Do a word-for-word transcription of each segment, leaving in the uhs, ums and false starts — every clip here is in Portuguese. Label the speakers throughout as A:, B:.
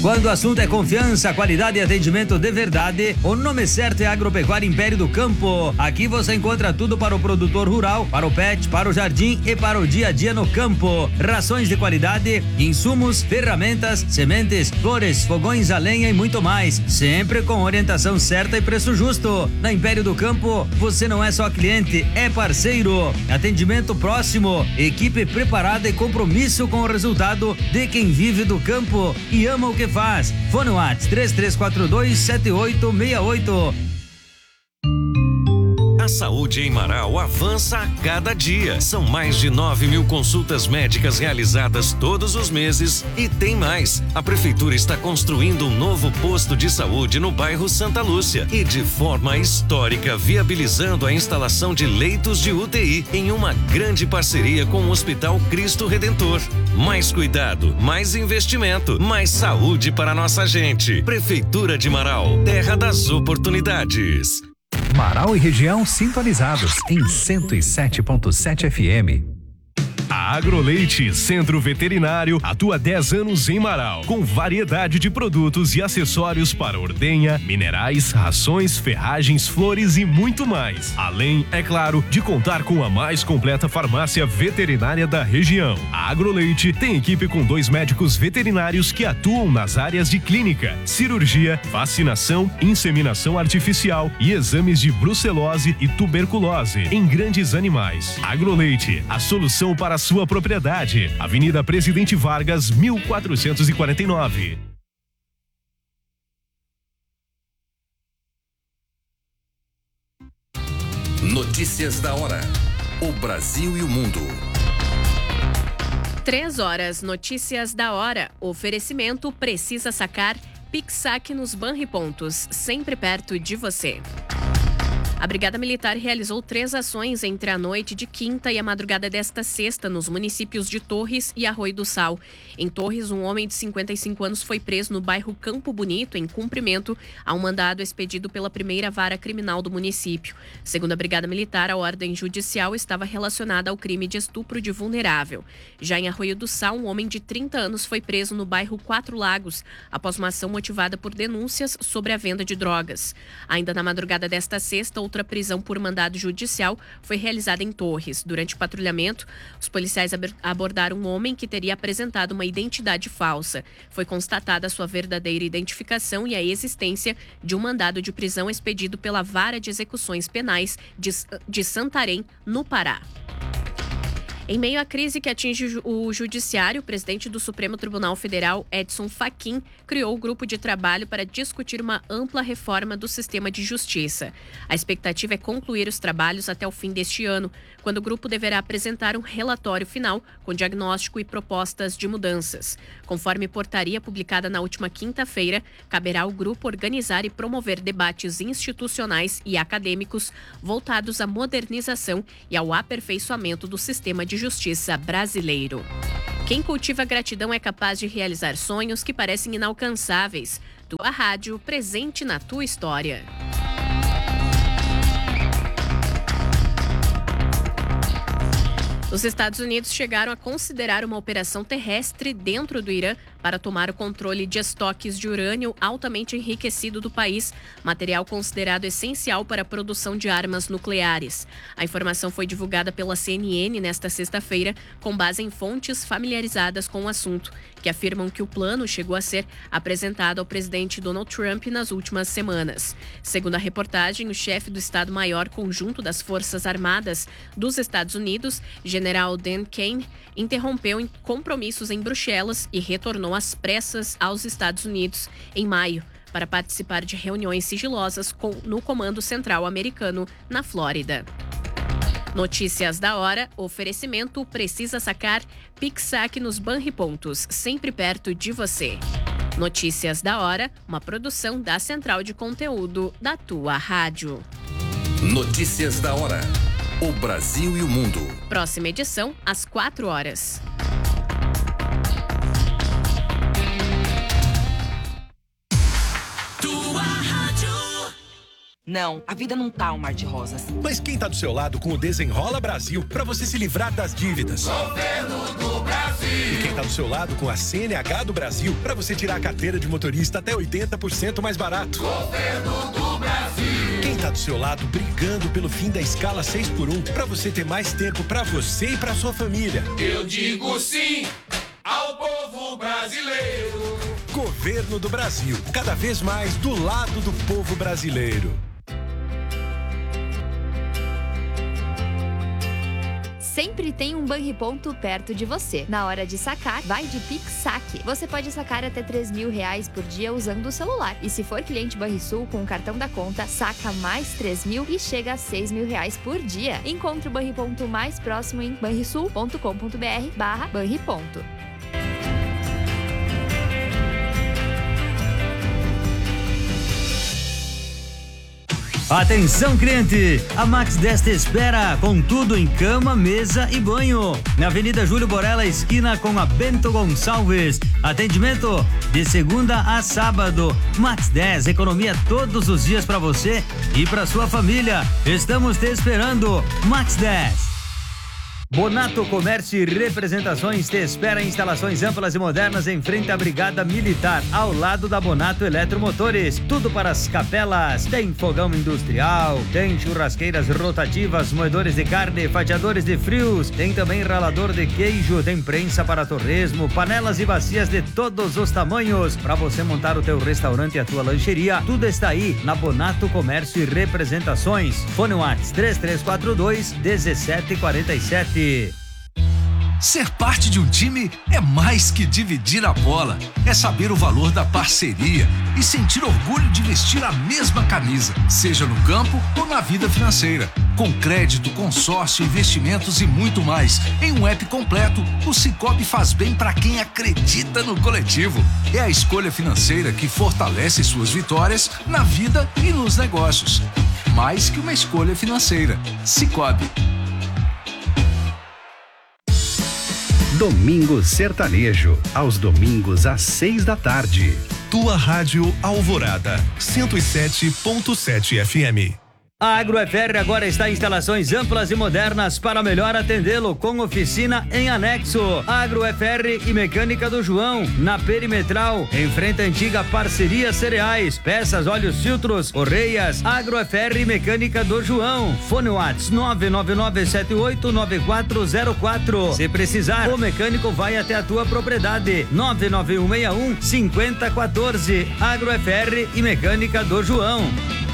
A: Quando o assunto é confiança, qualidade e atendimento de verdade, o nome certo é Agropecuária Império do Campo. Aqui você encontra tudo para o produtor rural, para o pet, para o jardim e para o dia a dia no campo. Rações de qualidade, insumos, ferramentas, sementes, flores, fogões a lenha e muito mais. Sempre com orientação certa e preço justo. Na Império do Campo, você não é só cliente, é parceiro. Atendimento próximo, equipe preparada e compromisso com o resultado de quem vive do campo e ama o que faz. Fone WhatsApp três três quatro dois sete oito seis oito.
B: A saúde em Marau avança a cada dia. São mais de nove mil consultas médicas realizadas todos os meses e tem mais. A Prefeitura está construindo um novo posto de saúde no bairro Santa Lúcia e de forma histórica viabilizando a instalação de leitos de U T I em uma grande parceria com o Hospital Cristo Redentor. Mais cuidado, mais investimento, mais saúde para nossa gente. Prefeitura de Marau, terra das oportunidades.
C: Marau e região sintonizados em cento e sete ponto sete F M.
D: A Agroleite Centro Veterinário atua há dez anos em Marau, com variedade de produtos e acessórios para ordenha, minerais, rações, ferragens, flores e muito mais. Além, é claro, de contar com a mais completa farmácia veterinária da região. A Agroleite tem equipe com dois médicos veterinários que atuam nas áreas de clínica, cirurgia, vacinação, inseminação artificial e exames de brucelose e tuberculose em grandes animais. Agroleite, a solução para sua propriedade. Avenida Presidente Vargas, mil quatrocentos e quarenta e nove.
E: Notícias da hora. O Brasil e o mundo.
F: Três horas, notícias da hora. Oferecimento precisa sacar. Pix-saque nos Banripontos, sempre perto de você. A Brigada Militar realizou três ações entre a noite de quinta e a madrugada desta sexta nos municípios de Torres e Arroio do Sal. Em Torres, um homem de cinquenta e cinco anos foi preso no bairro Campo Bonito em cumprimento a um mandado expedido pela primeira vara criminal do município. Segundo a Brigada Militar, a ordem judicial estava relacionada ao crime de estupro de vulnerável. Já em Arroio do Sal, um homem de trinta anos foi preso no bairro Quatro Lagos após uma ação motivada por denúncias sobre a venda de drogas. Ainda na madrugada desta sexta, outra prisão por mandado judicial foi realizada em Torres. Durante o patrulhamento, os policiais abordaram um homem que teria apresentado uma identidade falsa. Foi constatada a sua verdadeira identificação e a existência de um mandado de prisão expedido pela Vara de Execuções Penais de, de Santarém, no Pará. Em meio à crise que atinge o Judiciário, o presidente do Supremo Tribunal Federal, Edson Fachin, criou o grupo de trabalho para discutir uma ampla reforma do sistema de justiça. A expectativa é concluir os trabalhos até o fim deste ano, quando o grupo deverá apresentar um relatório final com diagnóstico e propostas de mudanças. Conforme portaria publicada na última quinta-feira, caberá ao grupo organizar e promover debates institucionais e acadêmicos voltados à modernização e ao aperfeiçoamento do sistema de justiça brasileiro. Quem cultiva gratidão é capaz de realizar sonhos que parecem inalcançáveis. Tua rádio, presente na tua história. Os Estados Unidos chegaram a considerar uma operação terrestre dentro do Irã para tomar o controle de estoques de urânio altamente enriquecido do país, material considerado essencial para a produção de armas nucleares. A informação foi divulgada pela C N N nesta sexta-feira, com base em fontes familiarizadas com o assunto, que afirmam que o plano chegou a ser apresentado ao presidente Donald Trump nas últimas semanas. Segundo a reportagem, o chefe do Estado-Maior Conjunto das Forças Armadas dos Estados Unidos, General Dan Kane, interrompeu compromissos em Bruxelas e retornou às pressas aos Estados Unidos em maio para participar de reuniões sigilosas com, no Comando Central Americano, na Flórida. Notícias da hora, oferecimento precisa sacar, Pix-saque nos Banripontos, sempre perto de você. Notícias da hora, uma produção da Central de Conteúdo da tua rádio.
E: Notícias da hora. O Brasil e o mundo.
F: Próxima edição, às quatro horas.
G: Tua rádio. Não, a vida não tá um mar de rosas.
H: Mas quem tá do seu lado com o Desenrola Brasil, pra você se livrar das dívidas?
I: Governo do Brasil.
H: E quem Quem tá do seu lado com a C N H do Brasil para você tirar a carteira de motorista até oitenta por cento mais barato.
I: Governo do Brasil.
H: Quem tá do seu lado brigando pelo fim da escala seis por um para você ter mais tempo para você e para sua família.
I: Eu digo sim ao povo brasileiro.
H: Governo do Brasil, cada vez mais do lado do povo brasileiro.
J: Sempre tem um Banriponto perto de você. Na hora de sacar, vai de Pix Saque. Você pode sacar até três mil reais por dia usando o celular. E se for cliente Banrisul com o cartão da conta, saca mais três mil e chega a seis mil reais por dia. Encontre o Banriponto mais próximo em banrisul ponto com ponto br barra Banriponto.
A: Atenção, cliente! A Max dez te espera com tudo em cama, mesa e banho. Na Avenida Júlio Borella, esquina com a Bento Gonçalves. Atendimento de segunda a sábado. Max dez, economia todos os dias para você e para sua família. Estamos te esperando. Max dez. Bonato Comércio e Representações te espera em instalações amplas e modernas em frente à Brigada Militar, ao lado da Bonato Eletromotores. Tudo para as capelas. Tem fogão industrial, tem churrasqueiras rotativas, moedores de carne, fatiadores de frios, tem também ralador de queijo, tem prensa para torresmo, panelas e bacias de todos os tamanhos. Para você montar o teu restaurante e a tua lancheria, tudo está aí na Bonato Comércio e Representações. Fone WhatsApp três três quatro dois, um sete quatro sete.
K: Ser parte de um time é mais que dividir a bola. É saber o valor da parceria e sentir orgulho de vestir a mesma camisa, seja no campo ou na vida financeira. Com crédito, consórcio, investimentos e muito mais. Em um app completo, o Sicoob faz bem para quem acredita no coletivo. É a escolha financeira que fortalece suas vitórias na vida e nos negócios. Mais que uma escolha financeira. Sicoob.
C: Domingo Sertanejo, aos domingos às seis da tarde.
D: Tua Rádio Alvorada, cento e sete ponto sete F M.
A: A AgroFR agora está em instalações amplas e modernas para melhor atendê-lo, com oficina em anexo. AgroFR e Mecânica do João, na Perimetral, em frente à antiga Parceria Cereais. Peças, óleos, filtros, correias. AgroFR e Mecânica do João. Fone WhatsApp nove nove nove sete oito nove quatro zero quatro. Se precisar, o mecânico vai até a tua propriedade. nove nove um seis um cinco zero um quatro. AgroFR e Mecânica do João.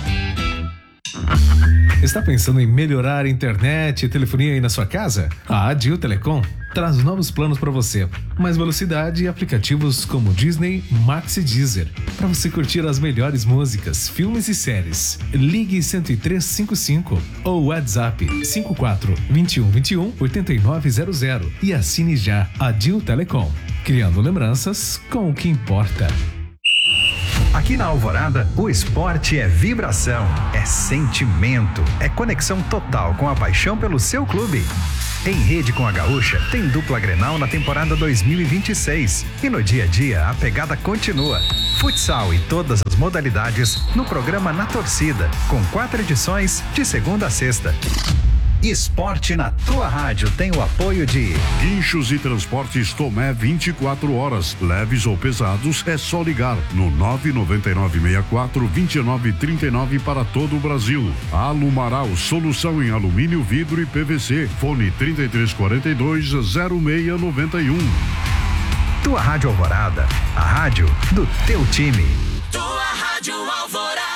L: Está pensando em melhorar a internet e telefonia aí na sua casa? A Adil Telecom traz novos planos para você. Mais velocidade e aplicativos como Disney, Max e Deezer. Para você curtir as melhores músicas, filmes e séries. Ligue cento e três cinquenta e cinco ou WhatsApp cinco quatro dois um dois um oito nove zero zero e assine já Adil Telecom. Criando lembranças com o que importa.
C: Aqui na Alvorada, o esporte é vibração, é sentimento, é conexão total com a paixão pelo seu clube. Em rede com a Gaúcha, tem dupla Grenal na temporada dois mil e vinte e seis. E no dia a dia, a pegada continua. Futsal e todas as modalidades no programa Na Torcida, com quatro edições de segunda a sexta. Esporte na tua rádio tem o apoio de
M: Guinchos e Transportes Tomé vinte e quatro horas. Leves ou pesados, é só ligar no nove nove nove seis quatro dois nove três nove para todo o Brasil. Alumaral, solução em alumínio, vidro e P V C. Fone trinta e três quarenta e dois, zero seis noventa e um.
C: Tua Rádio Alvorada, a rádio do teu time.
I: Tua Rádio Alvorada.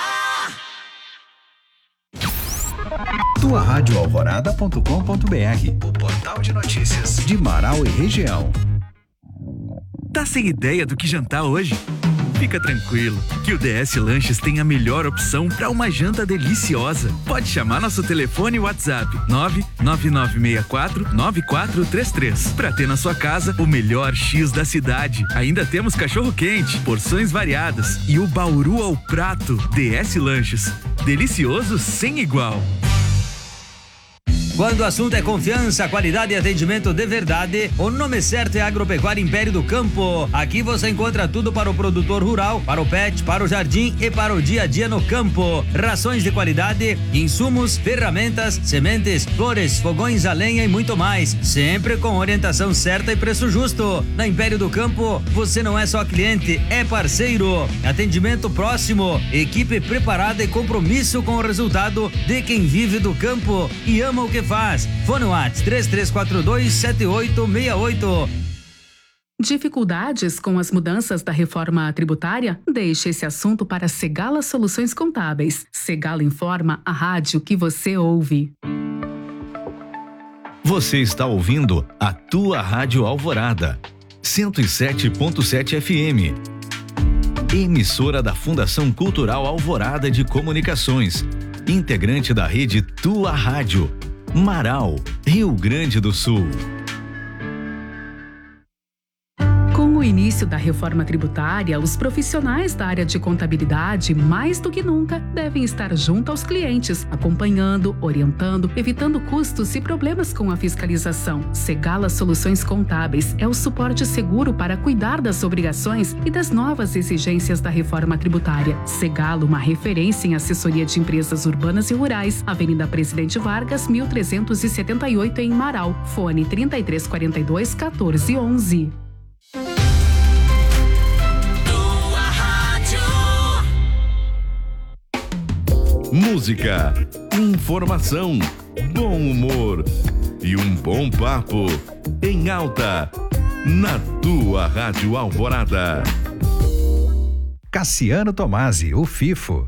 C: tua rádio alvorada ponto com ponto br, o portal de notícias de Marau e região.
N: Tá sem ideia do que jantar hoje? Fica tranquilo, que o D S Lanches tem a melhor opção para uma janta deliciosa. Pode chamar nosso telefone e WhatsApp nove nove nove seis quatro nove quatro três três para ter na sua casa o melhor X da cidade. Ainda temos cachorro quente, porções variadas e o bauru ao prato. D S Lanches, delicioso sem igual.
A: Quando o assunto é confiança, qualidade e atendimento de verdade, o nome certo é Agropecuária Império do Campo. Aqui você encontra tudo para o produtor rural, para o pet, para o jardim e para o dia a dia no campo. Rações de qualidade, insumos, ferramentas, sementes, flores, fogões a lenha e muito mais. Sempre com orientação certa e preço justo. Na Império do Campo, você não é só cliente, é parceiro. Atendimento próximo, equipe preparada e compromisso com o resultado de quem vive do campo e ama o que faz. Fone WhatsApp três três quatro dois sete oito seis oito.
O: Dificuldades com as mudanças da reforma tributária? Deixe esse assunto para Segala Soluções Contábeis. Segala informa, a rádio que você ouve.
P: Você está ouvindo a tua Rádio Alvorada, cento e sete ponto sete F M. Emissora da Fundação Cultural Alvorada de Comunicações. Integrante da rede Tua Rádio. Marau, Rio Grande do Sul.
O: Com o início da reforma tributária, os profissionais da área de contabilidade, mais do que nunca, devem estar junto aos clientes, acompanhando, orientando, evitando custos e problemas com a fiscalização. Segala Soluções Contábeis é o suporte seguro para cuidar das obrigações e das novas exigências da reforma tributária. Segala, uma referência em assessoria de empresas urbanas e rurais, Avenida Presidente Vargas, mil trezentos e setenta e oito, em Marau. Fone trinta e três quarenta e dois, quatorze onze.
Q: Música, informação, bom humor e um bom papo em alta na tua Rádio Alvorada.
C: Cassiano Tomasi, o Fifo.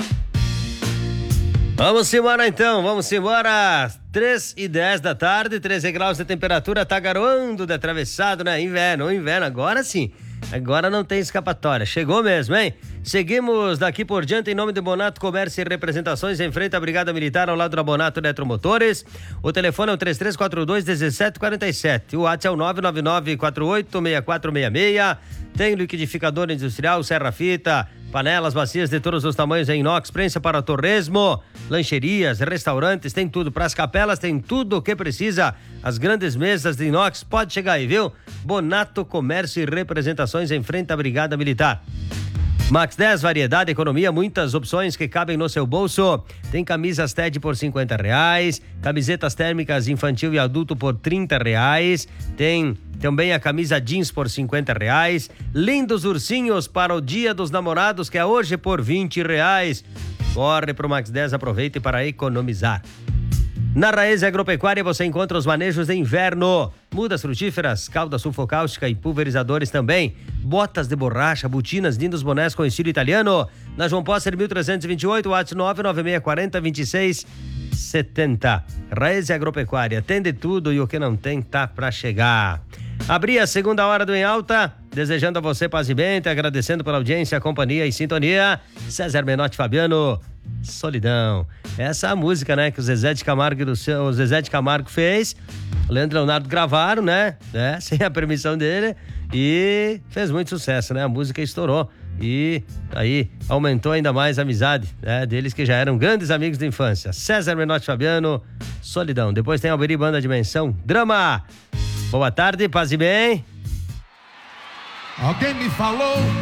A: Vamos embora então, vamos embora. três e dez da tarde, treze graus de temperatura, tá garoando de atravessado, né? Inverno, inverno, agora sim. Agora não tem escapatória, chegou mesmo, hein? Seguimos daqui por diante em nome de Bonato Comércio e Representações, em frente à Brigada Militar, ao lado da Bonato Eletromotores. O telefone é o três três quatro dois, um sete quatro sete. O WhatsApp é o nove nove nove quatro oito seis quatro seis seis. Tem liquidificador industrial, serra-fita, panelas, bacias de todos os tamanhos em inox, prensa para torresmo, lancherias, restaurantes, tem tudo. Para as capelas tem tudo o que precisa. As grandes mesas de inox, pode chegar aí, viu? Bonato Comércio e Representações, em frente à Brigada Militar. Max dez, variedade, economia, muitas opções que cabem no seu bolso. Tem camisas T E D por cinquenta reais, camisetas térmicas infantil e adulto por trinta reais. Tem também a camisa jeans por cinquenta reais. Lindos ursinhos para o Dia dos Namorados, que é hoje, por vinte reais. Corre pro Max dez, aproveite para economizar. Na Raiz Agropecuária você encontra os manejos de inverno, mudas frutíferas, calda sulfocáustica e pulverizadores também, botas de borracha, botinas, lindos bonés com estilo italiano. Na João Posser mil trezentos e vinte e oito, WhatsApp nove nove seis quatro zero, dois seis sete zero. Raiz Agropecuária, tem de tudo e o que não tem tá pra chegar. Abri a segunda hora do Em Alta, desejando a você paz e bem, agradecendo pela audiência, companhia e sintonia. César Menotti Fabiano, Solidão. Essa é a música, né, que o Zezé de Camargo, do seu, o Zezé de Camargo fez, o Leandro e Leonardo gravaram, né, né, sem a permissão dele, e fez muito sucesso, né, a música estourou e aí aumentou ainda mais a amizade, né, deles que já eram grandes amigos de infância. César Menotti Fabiano, Solidão. Depois tem Alberi Banda Dimensão, Drama. Boa tarde, paz e bem.
I: Alguém me falou